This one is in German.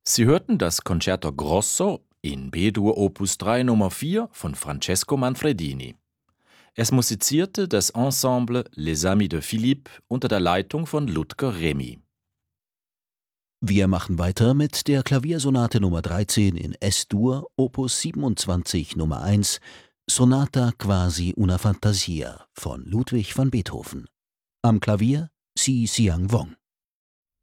Sie hörten das Concerto Grosso in B-Dur Opus 3 Nummer 4 von Francesco Manfredini. Es musizierte das Ensemble Les Amis de Philippe unter der Leitung von Ludger Remy. Wir machen weiter mit der Klaviersonate Nummer 13 in S-Dur, Opus 27 Nummer 1, Sonata quasi una fantasia von Ludwig van Beethoven. Am Klavier Xi Xiang Wong.